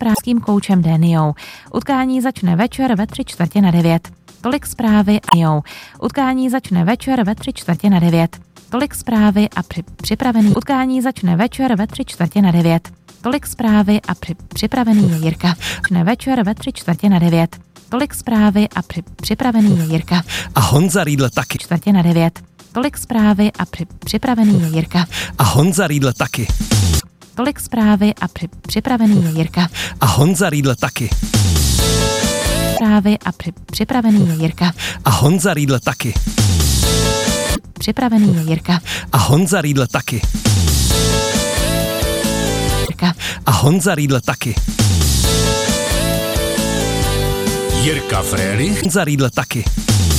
správským koučem Déniou. Utkání začne večer ve 8:45. Tolik zprávy a Déniou. Utkání začne večer ve 8:45. Tolik zprávy a připravený. Utkání začne večer ve 8:45. Tolik zprávy a připravený je Jirka. Začne večer ve 8:45. Tolik zprávy a připravený je Jirka. A Honza Riedl taky. 8:45. Tolik zprávy a připravený je Jirka. A Honza Riedl taky. Tolik zprávy a připravený je Jirka. A Honza Riedl taky. Zprávy a připravený je Jirka. A Honza Riedl taky. Připravený je Jirka. A Honza Riedl taky. Jirka. A Honza Riedl taky. Jirka Frélich. Honza Riedl taky.